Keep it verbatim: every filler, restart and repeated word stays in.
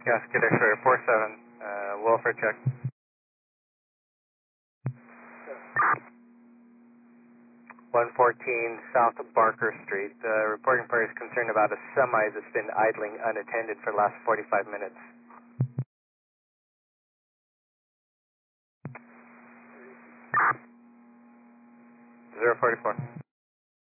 Cascade X-ray four seven, uh, welfare check. one fourteen South Barker Street. Uh, reporting party is concerned about a semi that's been idling unattended for the last forty-five minutes. zero forty-four.